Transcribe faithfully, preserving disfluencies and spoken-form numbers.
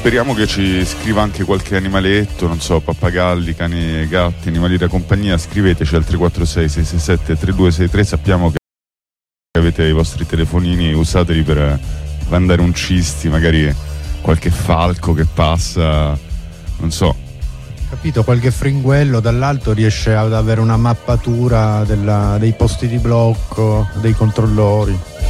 speriamo che ci scriva anche qualche animaletto, non so, pappagalli, cani, gatti, animali da compagnia. Scriveteci al tre quattro sei sei sei sette tre due sei tre. Sappiamo che avete i vostri telefonini, usateli per mandare un cisti, magari qualche falco che passa, non so. Capito, qualche fringuello dall'alto riesce ad avere una mappatura della, dei posti di blocco, dei controllori.